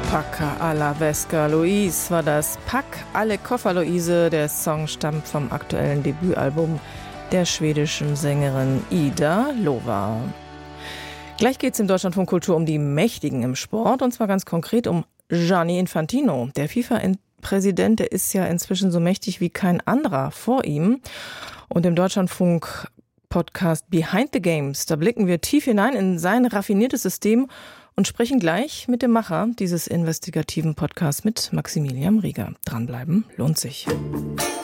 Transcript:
Pacca alla Vesca Louise war das. Pack alle Koffer Luise. Der Song stammt vom aktuellen Debütalbum der schwedischen Sängerin Ida Lova. Gleich geht es im Deutschlandfunk Kultur um die Mächtigen im Sport, und zwar ganz konkret um Gianni Infantino. Der FIFA-Präsident, der ist ja inzwischen so mächtig wie kein anderer vor ihm. Und im Deutschlandfunk-Podcast Behind the Games, da blicken wir tief hinein in sein raffiniertes System und sprechen gleich mit dem Macher dieses investigativen Podcasts, mit Maximilian Rieger. Dranbleiben lohnt sich.